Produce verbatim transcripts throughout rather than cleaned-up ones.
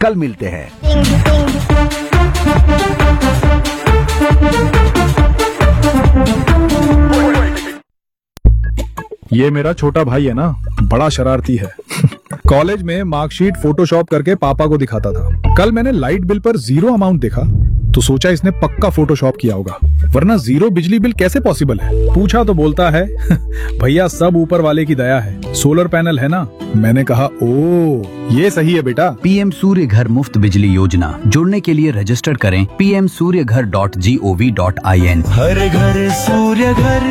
कल मिलते हैं। ये मेरा छोटा भाई है ना, बड़ा शरारती है। कॉलेज में मार्कशीट फोटोशॉप करके पापा को दिखाता था। कल मैंने लाइट बिल पर जीरो अमाउंट देखा तो सोचा इसने पक्का फोटोशॉप किया होगा, वरना जीरो बिजली बिल कैसे पॉसिबल है। पूछा तो बोलता है भैया सब ऊपर वाले की दया है, सोलर पैनल है ना। मैंने कहा ओ ये सही है बेटा। पीएम सूर्य घर मुफ्त बिजली योजना, जुड़ने के लिए रजिस्टर करें पी एम सूर्य घर dot G O V dot I N. हर घर सूर्य घर।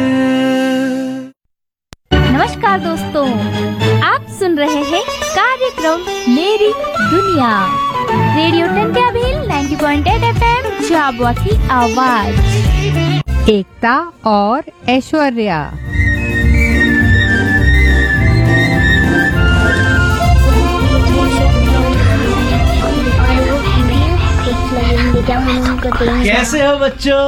नमस्कार दोस्तों, आप सुन रहे हैं कार्यक्रम मेरी दुनिया, radio Tantya Bhil ninety point eight F M, Jhabua की आवाज। एकता और ऐश्वर्या। कैसे हो बच्चों?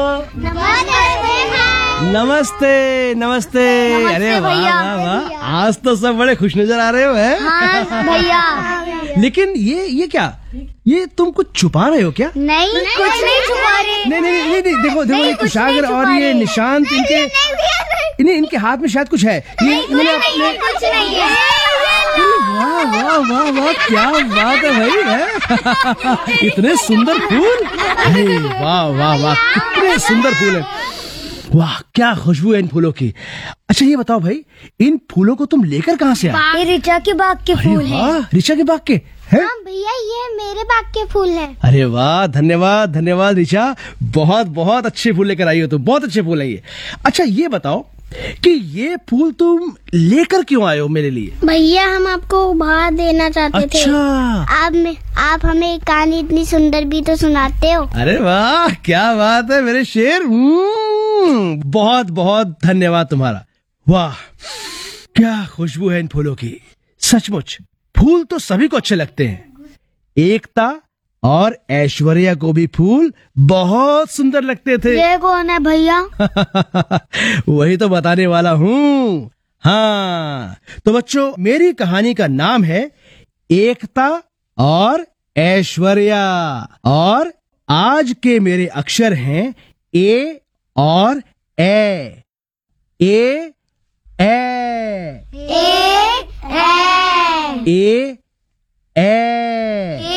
नमस्ते नमस्ते। अरे वाह वाह वाह, आज तो सब बड़े खुश नजर आ रहे हो हैं? हाँ भैया। लेकिन ये ये क्या, ये तुम कुछ छुपा रहे हो क्या? नहीं, कुछ नहीं छुपा रहे। नहीं नहीं नहीं नहीं, देखो देखो, ये कुशागर और ये निशांत, इनके इन्हें इनके हाथ में शायद कुछ है। ये इन्होंने अपने कुछ नहीं है। वाह वाह वाह वाह, क्या बात है भाई है? इतने सुंदर फूल, अरे वाह वाह वाह, कितने सुंदर फूल है। वाह क्या खुशबू है इन फूलों की। अच्छा ये बताओ भाई, इन फूलों को तुम लेकर कहाँ से आए? ये ऋचा के बाग के फूल हैं। वाह, ऋचा के बाग के हैं? हाँ भैया, ये मेरे बाग के फूल हैं। अरे वाह, धन्यवाद धन्यवाद ऋचा, बहुत बहुत अच्छे फूल लेकर आई हो तुम, बहुत अच्छे फूल है ये। अच्छा ये बताओ कि ये फूल तुम लेकर क्यों आए हो मेरे लिए? भैया हम आपको उपहार देना चाहते थे। अच्छा। आप में आप हमें एक कहानी इतनी सुंदर भी तो सुनाते हो। अरे वाह क्या बात है मेरे शेर, बहुत बहुत धन्यवाद तुम्हारा। वाह क्या खुशबू है इन फूलों की। सचमुच फूल तो सभी को अच्छे लगते हैं, एकता और ऐश्वर्या को भी फूल बहुत सुंदर लगते थे। ये कौन है भैया? वही तो बताने वाला हूँ। हाँ तो बच्चों, मेरी कहानी का नाम है एकता और ऐश्वर्या, और आज के मेरे अक्षर हैं ए और ए। ए ए ए ए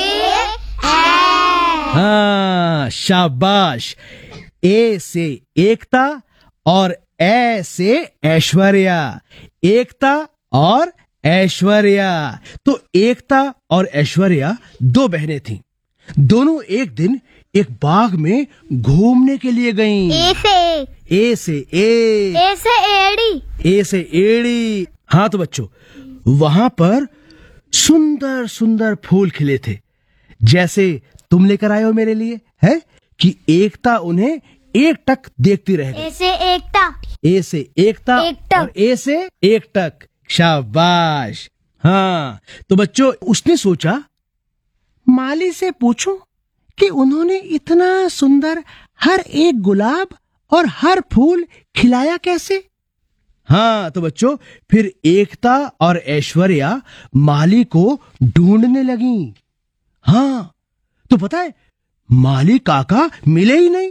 हाँ शाबाश। ए से एकता और ए से ऐश्वर्या, एकता और ऐश्वर्या। तो एकता और ऐश्वर्या दो बहनें थीं। दोनों एक दिन एक बाग में घूमने के लिए गईं। ए से ए से ए ए से एड़ी ए से एड़ी। हाँ तो बच्चों, वहां पर सुंदर सुंदर फूल खिले थे, जैसे तुम लेकर आए हो मेरे लिए, है कि एकता उन्हें एक टक देखती रह गई। ए से एकता ए से एकता एकटक। और ए से एकटक। शाबाश। हाँ तो बच्चों, उसने सोचा माली से पूछूं कि उन्होंने इतना सुंदर हर एक गुलाब और हर फूल खिलाया कैसे। हाँ तो बच्चों, फिर एकता और ऐश्वर्या माली को ढूंढने लगी। हाँ तो पता है, माली काका मिले ही नहीं।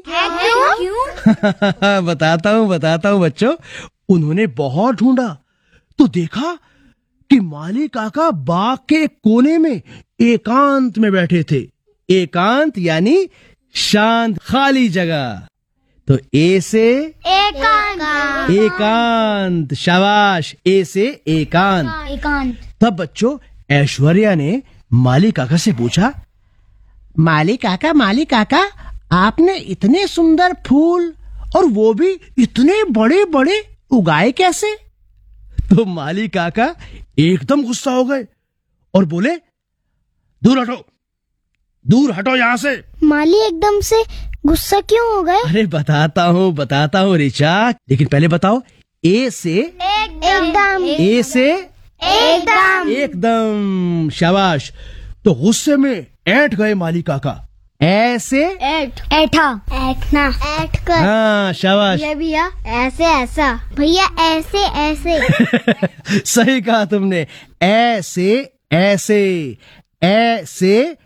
क्यों? बताता हूँ बताता हूँ बच्चों। उन्होंने बहुत ढूंढा तो देखा कि माली काका बाग के एक कोने में एकांत में बैठे थे। एकांत यानी शांत खाली जगह। तो ए से एकांत। एकांत। शाबाश, ए से एकांत। एकांत। तब बच्चों, ऐश्वर्या ने माली काका से पूछा, माली काका माली काका आपने इतने सुंदर फूल और वो भी इतने बड़े बड़े उगाए कैसे? तो माली काका एकदम गुस्सा हो गए और बोले, दूर हटो, दूर हटो यहाँ से। माली एकदम से गुस्सा क्यों हो गए? अरे बताता हूँ बताता हूँ ऋचा, लेकिन पहले बताओ ए से एकदम। ए से एकदम। एकदम। शाबाश। तो गुस्से में ऐठ गए माली काका। ऐसे ऐठ ऐठा ऐठना ऐठ कर। हाँ शाबाश। ये भैया ऐसे ऐसा। भैया ऐसे ऐसे। सही कहा तुमने। ऐसे ऐसे। ऐसे